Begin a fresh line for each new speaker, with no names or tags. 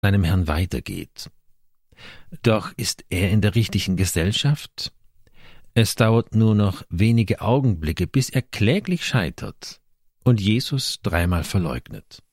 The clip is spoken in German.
seinem Herrn weitergeht. Doch ist er in der richtigen Gesellschaft? Es dauert nur noch wenige Augenblicke, bis er kläglich scheitert und Jesus dreimal verleugnet.